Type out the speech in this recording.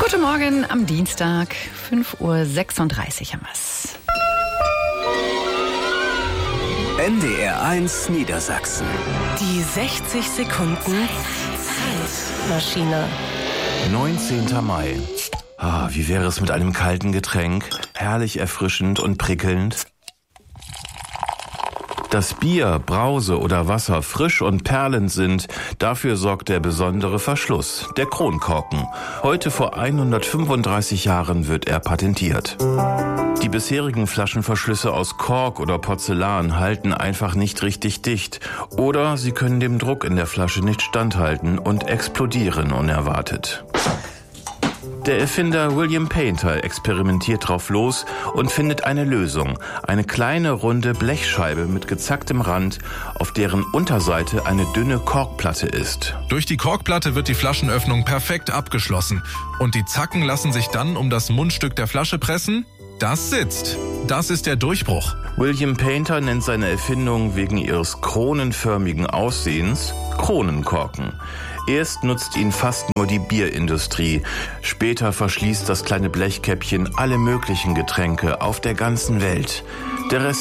Guten Morgen am Dienstag, 5:36 Uhr haben wir's. NDR1 Niedersachsen. Die 60 Sekunden Zeitmaschine. 19. Mai. Wie wäre es mit einem kalten Getränk? Herrlich erfrischend und prickelnd. Dass Bier, Brause oder Wasser frisch und perlend sind, dafür sorgt der besondere Verschluss, der Kronkorken. Heute vor 135 Jahren wird er patentiert. Die bisherigen Flaschenverschlüsse aus Kork oder Porzellan halten einfach nicht richtig dicht oder sie können dem Druck in der Flasche nicht standhalten und explodieren unerwartet. Der Erfinder William Painter experimentiert drauf los und findet eine Lösung. Eine kleine, runde Blechscheibe mit gezacktem Rand, auf deren Unterseite eine dünne Korkplatte ist. Durch die Korkplatte wird die Flaschenöffnung perfekt abgeschlossen. Und die Zacken lassen sich dann um das Mundstück der Flasche pressen. Das sitzt. Das ist der Durchbruch. William Painter nennt seine Erfindung wegen ihres kronenförmigen Aussehens Kronenkorken. Erst nutzt ihn fast nur die Bierindustrie. Später verschließt das kleine Blechkäppchen alle möglichen Getränke auf der ganzen Welt. Der Rest